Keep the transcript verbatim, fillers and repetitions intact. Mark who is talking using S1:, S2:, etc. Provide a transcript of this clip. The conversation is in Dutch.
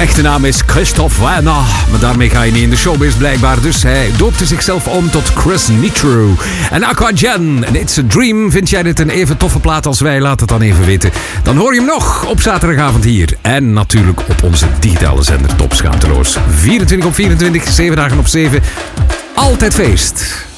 S1: echte naam is Christophe Werner, maar daarmee ga je niet in de showbiz blijkbaar. Dus hij doopte zichzelf om tot Chris Nitro. En Aqua Jen en It's a Dream. Vind jij dit een even toffe plaat als wij? Laat het dan even weten. Dan hoor je hem nog op zaterdagavond hier. En natuurlijk op onze digitale zender Top Schaamteloos. vierentwintig op vierentwintig, zeven dagen op zeven. Altijd feest.